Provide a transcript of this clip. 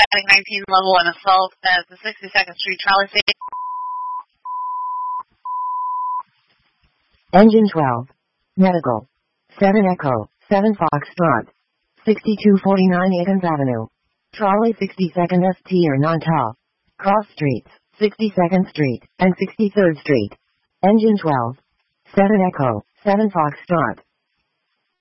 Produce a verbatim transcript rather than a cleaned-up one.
static nineteen level and assault at the sixty-second Street trolley station. Engine twelve. Medical. seven Echo, seven Foxtrot. sixty-two forty-nine Aikens Avenue. Trolley sixty-second S T or non-top. Cross streets, sixty-second Street and sixty-third Street. Engine twelve. seven Echo, seven Foxtrot.